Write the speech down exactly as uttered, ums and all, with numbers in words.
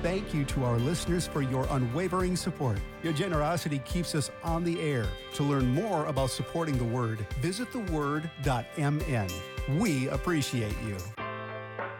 thank you to our listeners for your unwavering support. Your generosity keeps us on the air. To learn more about supporting the Word, visit the word dot m n. We appreciate you.